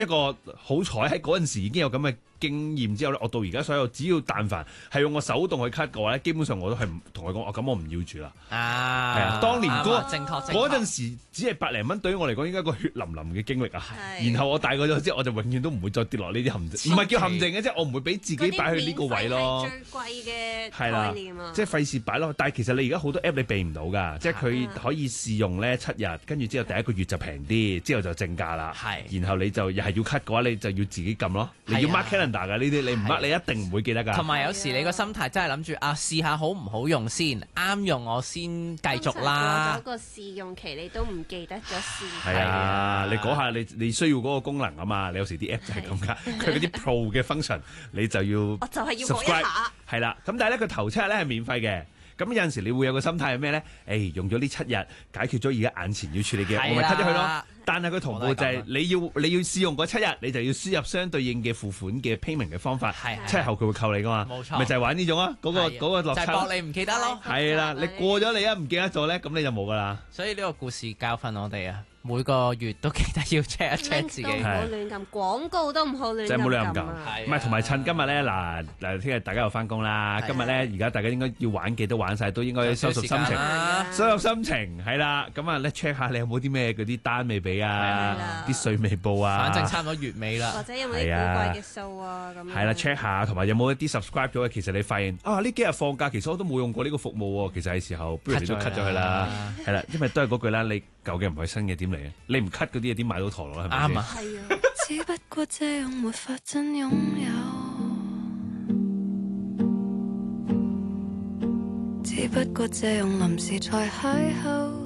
一個好彩喺嗰陣時已經有咁嘅經驗之後咧，我到而家所有只要但凡係用我手動去 cut 嘅話咧，基本上我都係同佢講，咁我唔要住啦。係啊，當年嗰陣時只係百零蚊，對於我嚟講應該一個血淋淋嘅經歷啊。然後我大個咗之後，我就永遠都唔會再跌落呢啲陷阱，唔係叫陷阱嘅，即係我唔會俾自己擺去呢個位咯。 最貴嘅概念啊， 即係費事擺落。但係其實你而家好多 app 你避唔到㗎，即係佢可以試用咧7日，跟住之後第一個月就平啲，之後就正價啦。然後你就又係要 cut 嘅話，你就要自己撳咯。你要 mark calendar 㗎呢啲，你唔 mark 你一定唔會記得㗎。 同埋有時你個心態真係諗住試下好唔好用先，啱用我先繼續啦。 過咗個試用期，你都唔記得咗試。 係啊，你嗰下你需要嗰個功能啊嘛，你有時啲 app 就係咁㗎，佢嗰啲 pro 嘅 function 你就要我就係要講一下。 係啦，咁但係咧佢頭7日咧係免費嘅。咁有陣時你會有個心態係咩咧？用咗呢7日解決咗而家眼前要處理嘅，我咪 cut 咗佢咯。但係佢同步就係你要試用嗰7日，你就要輸入相對應嘅付款嘅 payment 嘅方法。7日後佢會扣你噶嘛？冇錯，咪就係玩呢種啊，嗰個落差。 就係博你唔記得咯。 係啦，你過咗你一唔記得咗咧，咁你就冇噶啦。 所以呢個故事教訓我哋啊，每個月都記得要 check 一 check 自己。 唔好亂撳廣告，都唔好亂撳。 即係冇亂撳。唔係同埋趁今日咧嗱，聽日大家又翻工啦。今日咧而家大家應該要玩嘅都玩晒，都應該收拾心情。收拾心情係啦，咁啊咧 check 下你有冇啲咩嗰啲單未俾啊？啲稅未報啊， 反正差唔多月尾啦， 或者有冇啲古怪嘅數啊咁。 係啦 check 下，同埋有冇一啲 subscribe 咗嘅，其實你發現呢幾日放假，其實我都冇用過呢個服務喎，其實係時候不如你都 cut 咗佢啦，係啦，因為都係嗰句啦，你舊嘅唔係新嘅點嚟嘅，你唔 cut 嗰啲嘢點買到陀螺係咪先？ 啱啊， 係啊。 只不過這樣沒法真擁有，只不過這樣臨時才邂逅。